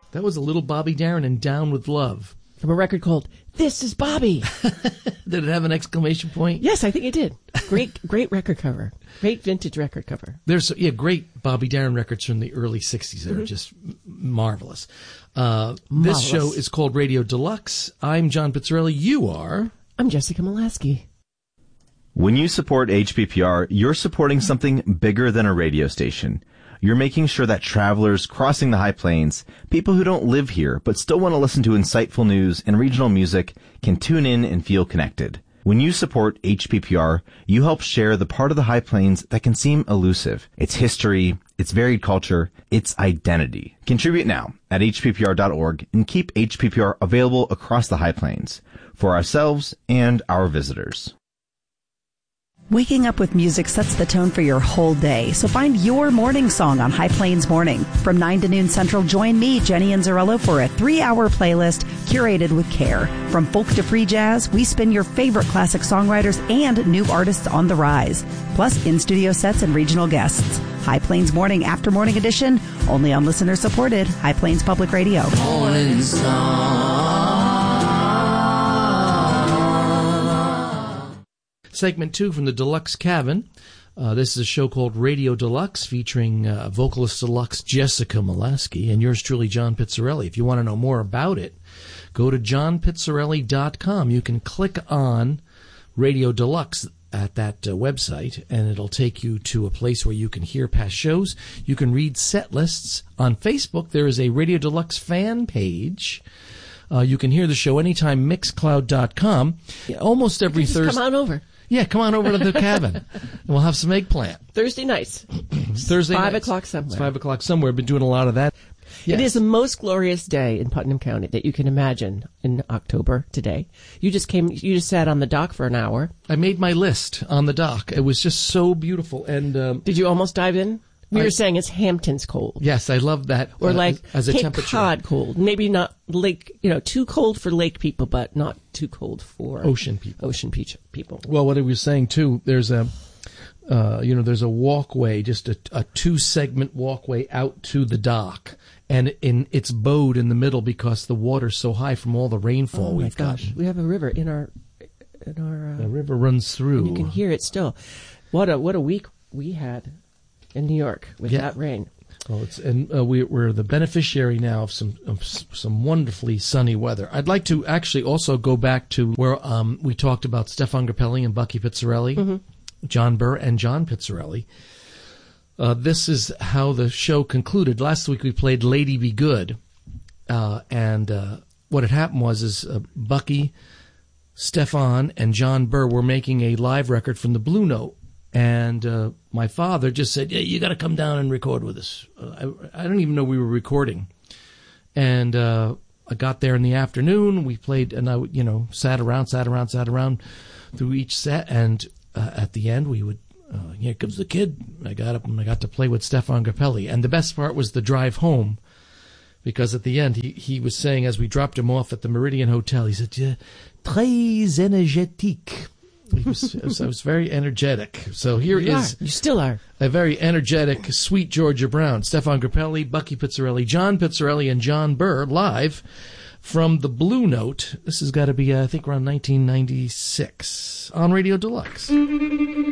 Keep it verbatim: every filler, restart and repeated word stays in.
That was a little Bobby Darin and Down with Love. From a record called This Is Bobby. Did it have an exclamation point? Yes, I think it did. Great, great record cover. Great vintage record cover. There's yeah, great Bobby Darin records from the early sixties that mm-hmm. are just marvelous. Uh, marvelous. This show is called Radio Deluxe. I'm John Pizzarelli. You are? I'm Jessica Molaski. When you support H P P R, you're supporting something bigger than a radio station. You're making sure that travelers crossing the High Plains, people who don't live here but still want to listen to insightful news and regional music, can tune in and feel connected. When you support H P P R, you help share the part of the High Plains that can seem elusive. Its history, its varied culture, its identity. Contribute now at H P P R dot org and keep H P P R available across the High Plains for ourselves and our visitors. Waking up with music sets the tone for your whole day, so find your morning song on High Plains Morning. From nine to noon Central, join me, Jenny Anzarello, for a three-hour playlist curated with care. From folk to free jazz, we spin your favorite classic songwriters and new artists on the rise, plus in-studio sets and regional guests. High Plains Morning After Morning Edition, only on listener-supported High Plains Public Radio. Morning song. Segment two from the Deluxe Cabin. Uh, this is a show called Radio Deluxe featuring uh, vocalist deluxe Jessica Molaski and yours truly, John Pizzarelli. If you want to know more about it, go to john pizzarelli dot com. You can click on Radio Deluxe at that uh, website, and it'll take you to a place where you can hear past shows. You can read set lists. On Facebook, there is a Radio Deluxe fan page. Uh, you can hear the show anytime, mixcloud dot com. Almost every Thursday. Come on over. Yeah, come on over to the cabin, and we'll have some eggplant. Thursday nights. Thursday Five nights. o'clock somewhere. It's five o'clock somewhere. Been doing a lot of that. Yes. It is the most glorious day in Putnam County that you can imagine in October today. You just came, you just sat on the dock for an hour. I made my list on the dock. It was just so beautiful. And um, did you almost dive in? We I, were saying it's Hamptons cold. Yes, I love that. Or uh, like as a Cape temperature. Cod cold. Maybe not lake, you know, too cold for lake people, but not too cold for ocean people. Ocean pe- people. Well, what I was saying too, there's a, uh, you know, there's a walkway, just a, a two-segment walkway out to the dock, and in it's bowed in the middle because the water's so high from all the rainfall oh my we've gosh. gotten. We have a river in our, in our. Uh, the river runs through. And you can hear it still. What a what a week we had in New York with yeah. that rain. Well, it's and uh, we, we're the beneficiary now of some of some wonderfully sunny weather. I'd like to actually also go back to where um, we talked about Stefan Grappelli and Bucky Pizzarelli, mm-hmm. John Burr and John Pizzarelli. Uh, this is how the show concluded. Last week we played "Lady Be Good," uh, and uh, what had happened was is uh, Bucky, Stefan, and John Burr were making a live record from the Blue Note. And uh, my father just said, yeah, you got to come down and record with us. Uh, I, I don't even know we were recording. And uh, I got there in the afternoon. We played, and I, you know, sat around, sat around, sat around through each set. And uh, at the end, we would, uh, here comes the kid. I got up and I got to play with Stefan Grappelli. And the best part was the drive home. Because at the end, he, he was saying, as we dropped him off at the Meridian Hotel, he said, yeah, très énergétique. He was, I was very energetic. So here you is are. You still are a very energetic, sweet Georgia Brown, Stefan Grappelli, Bucky Pizzarelli, John Pizzarelli, and John Burr live from the Blue Note. This has got to be, uh, I think, around nineteen ninety-six on Radio Deluxe.